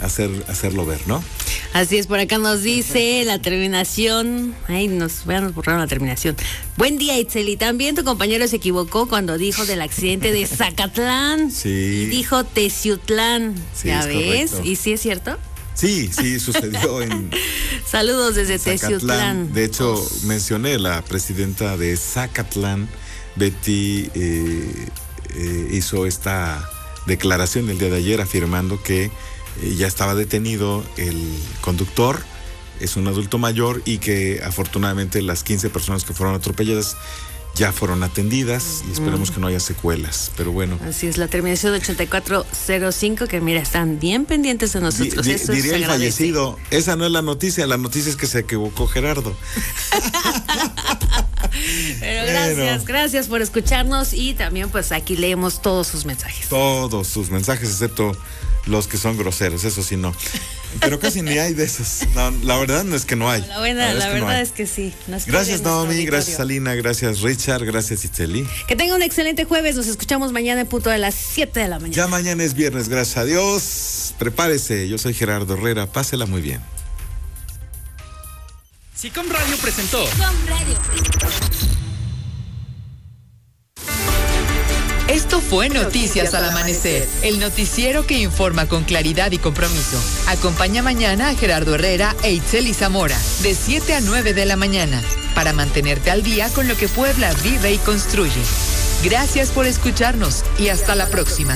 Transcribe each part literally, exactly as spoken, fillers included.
hacer, hacerlo ver, ¿no? Así es, por acá nos dice la terminación. Ay, nos vean borraron la terminación. Buen día, Itzel. Y también tu compañero se equivocó cuando dijo del accidente de Zacatlán. Sí. Y dijo Teciutlán. Sí, ¿Ya es ves? correcto. ¿Y sí es cierto? Sí, sí, sucedió en Saludos desde Zacatlán. Teciutlán. De hecho, mencioné la presidenta de Zacatlán, Betty, eh, eh, hizo esta declaración el día de ayer afirmando que eh, ya estaba detenido el conductor, es un adulto mayor y que afortunadamente las quince personas que fueron atropelladas ya fueron atendidas y esperemos que no haya secuelas, pero bueno. Así es, la terminación ochenta y cuatro cero cinco, que mira, están bien pendientes de nosotros. Di, di, Eso diría se el agradece. fallecido, esa no es la noticia, la noticia es que se equivocó Gerardo. Pero gracias, Bueno. gracias por escucharnos y también pues aquí leemos todos sus mensajes. Todos sus mensajes, excepto los que son groseros, eso sí no. Pero casi ni hay de esos. No, la verdad no es que no hay. La, buena, la, es que verdad no hay. es que sí. Nos Gracias quiere nuestro Naomi, auditorio. gracias Alina, gracias Richard, gracias Iteli. Que tenga un excelente jueves, nos escuchamos mañana en punto de las siete de la mañana. Ya mañana es viernes, gracias a Dios. Prepárese, yo soy Gerardo Herrera, pásela muy bien. Sicom Radio presentó Sicom Radio. Esto fue Noticias al Amanecer, el noticiero que informa con claridad y compromiso. Acompaña mañana a Gerardo Herrera e Itzel Zamora, de siete a nueve de la mañana, para mantenerte al día con lo que Puebla vive y construye. Gracias por escucharnos y hasta la próxima.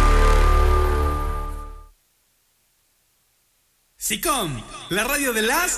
Sicom, la radio de las